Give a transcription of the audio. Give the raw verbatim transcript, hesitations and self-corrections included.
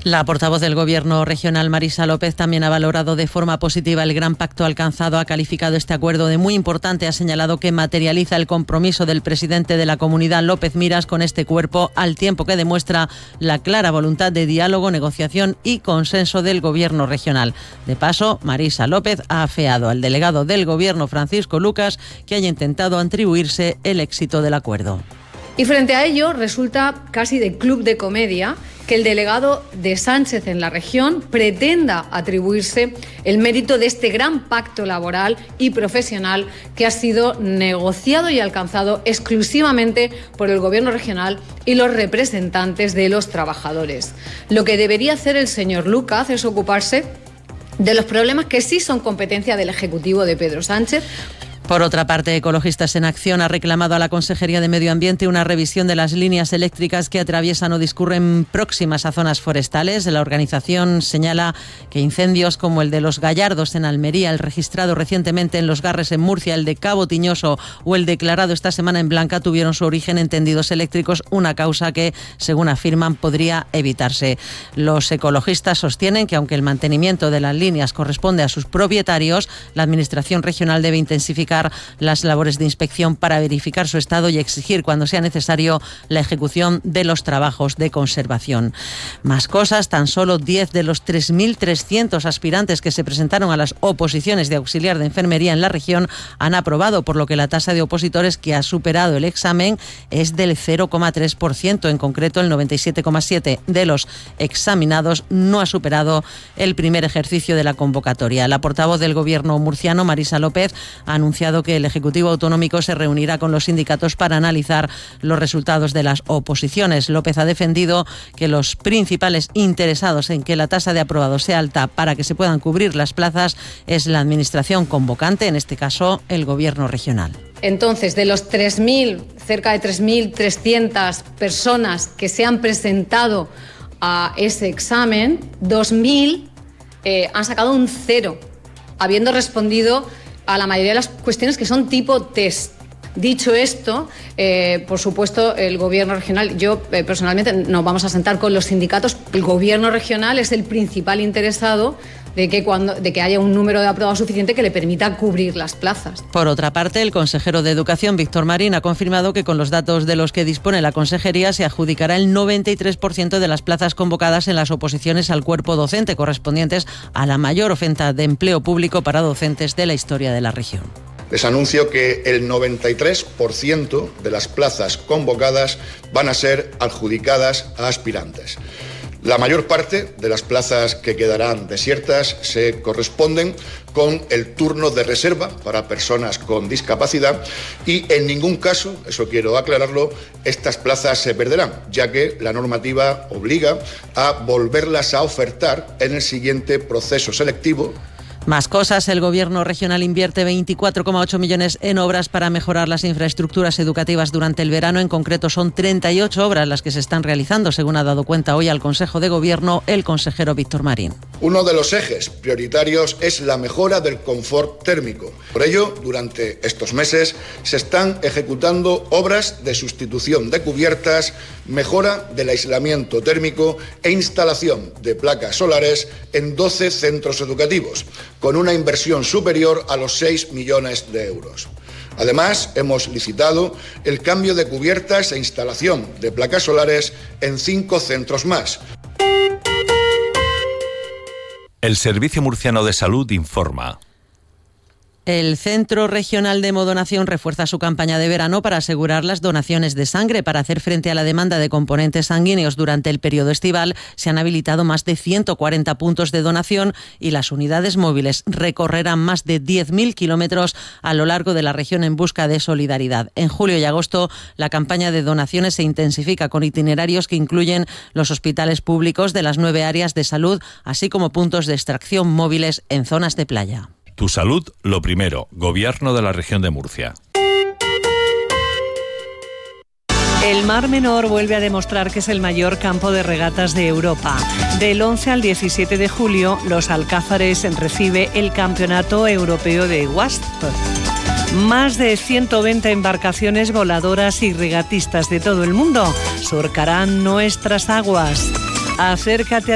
La portavoz del Gobierno regional, Marisa López, también ha valorado de forma positiva el gran pacto alcanzado, ha calificado este acuerdo de muy importante, ha señalado que materializa el compromiso del presidente de la comunidad, López Miras, con este cuerpo, al tiempo que demuestra la clara voluntad de diálogo, negociación y consenso del Gobierno regional. De paso, Marisa López ha afeado al delegado del Gobierno, Francisco Lucas, que haya intentado atribuirse el éxito del acuerdo. Y frente a ello, resulta casi de club de comedia que el delegado de Sánchez en la región pretenda atribuirse el mérito de este gran pacto laboral y profesional que ha sido negociado y alcanzado exclusivamente por el Gobierno regional y los representantes de los trabajadores. Lo que debería hacer el señor Lucas es ocuparse de los problemas que sí son competencia del Ejecutivo de Pedro Sánchez. Por otra parte, Ecologistas en Acción ha reclamado a la Consejería de Medio Ambiente una revisión de las líneas eléctricas que atraviesan o discurren próximas a zonas forestales. La organización señala que incendios como el de Los Gallardos en Almería, el registrado recientemente en Los Garres en Murcia, el de Cabo Tiñoso o el declarado esta semana en Blanca tuvieron su origen en tendidos eléctricos, una causa que, según afirman, podría evitarse. Los ecologistas sostienen que aunque el mantenimiento de las líneas corresponde a sus propietarios, la Administración regional debe intensificar las labores de inspección para verificar su estado y exigir, cuando sea necesario, la ejecución de los trabajos de conservación. Más cosas, tan solo diez de los tres mil trescientos aspirantes que se presentaron a las oposiciones de auxiliar de enfermería en la región han aprobado, por lo que la tasa de opositores que ha superado el examen es del cero coma tres por ciento. En concreto, el noventa y siete coma siete por ciento de los examinados no ha superado el primer ejercicio de la convocatoria. La portavoz del Gobierno murciano, Marisa López, ha anunciado que el Ejecutivo Autonómico se reunirá con los sindicatos para analizar los resultados de las oposiciones. López ha defendido que los principales interesados en que la tasa de aprobados sea alta para que se puedan cubrir las plazas es la Administración convocante, en este caso el Gobierno regional. Entonces, de los tres mil, cerca de tres mil trescientas personas que se han presentado a ese examen, dos mil eh, han sacado un cero, habiendo respondido a la mayoría de las cuestiones que son tipo test. Dicho esto, eh, por supuesto, el Gobierno regional, yo eh, personalmente nos vamos a sentar con los sindicatos. El Gobierno regional es el principal interesado de que, cuando, de que haya un número de aprobados suficiente que le permita cubrir las plazas. Por otra parte, el consejero de Educación, Víctor Marín, ha confirmado que con los datos de los que dispone la Consejería se adjudicará el noventa y tres por ciento de las plazas convocadas en las oposiciones al cuerpo docente, correspondientes a la mayor oferta de empleo público para docentes de la historia de la región. Les anuncio que el noventa y tres por ciento de las plazas convocadas van a ser adjudicadas a aspirantes. La mayor parte de las plazas que quedarán desiertas se corresponden con el turno de reserva para personas con discapacidad y en ningún caso, eso quiero aclararlo, estas plazas se perderán, ya que la normativa obliga a volverlas a ofertar en el siguiente proceso selectivo. Más cosas, el Gobierno regional invierte veinticuatro coma ocho millones en obras para mejorar las infraestructuras educativas durante el verano. En concreto, son treinta y ocho obras las que se están realizando, según ha dado cuenta hoy al Consejo de Gobierno el consejero Víctor Marín. Uno de los ejes prioritarios es la mejora del confort térmico. Por ello, durante estos meses se están ejecutando obras de sustitución de cubiertas, mejora del aislamiento térmico e instalación de placas solares en doce centros educativos, con una inversión superior a los seis millones de euros. Además, hemos licitado el cambio de cubiertas e instalación de placas solares en cinco centros más. El Servicio Murciano de Salud informa. El Centro Regional de Hemodonación refuerza su campaña de verano para asegurar las donaciones de sangre. Para hacer frente a la demanda de componentes sanguíneos durante el periodo estival, se han habilitado más de ciento cuarenta puntos de donación y las unidades móviles recorrerán más de diez mil kilómetros a lo largo de la región en busca de solidaridad. En julio y agosto, la campaña de donaciones se intensifica con itinerarios que incluyen los hospitales públicos de las nueve áreas de salud, así como puntos de extracción móviles en zonas de playa. Tu salud, lo primero. Gobierno de la Región de Murcia. El Mar Menor vuelve a demostrar que es el mayor campo de regatas de Europa. Del once al diecisiete de julio, Los Alcázares recibe el Campeonato Europeo de Wasp. Más de ciento veinte embarcaciones voladoras y regatistas de todo el mundo surcarán nuestras aguas. Acércate a